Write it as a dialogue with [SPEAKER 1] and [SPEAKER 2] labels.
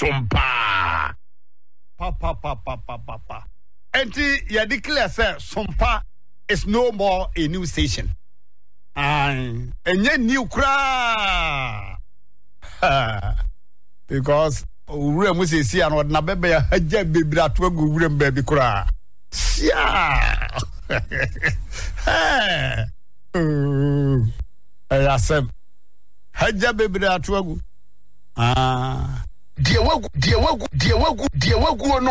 [SPEAKER 1] Sompa. Papa. Enti ya declare say Sompa is no more a new station. Enye new kra. Because ure mu se si an na bebe ya haja bebira to agu ure mbabi kra. Sia. Ayasem. Haja bebira to agu. Die wagu no